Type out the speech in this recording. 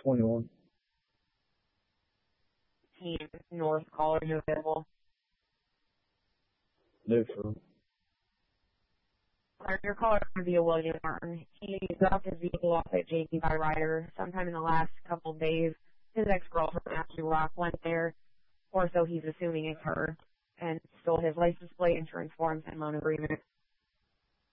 21. Team North College available. Neutral. Your caller would be a William Martin. He dropped his vehicle off at JP by Ryder sometime in the last couple of days. His ex-girlfriend, Ashley Rock, went there, or so he's assuming it's her, and stole his license plate, insurance forms, and loan agreement.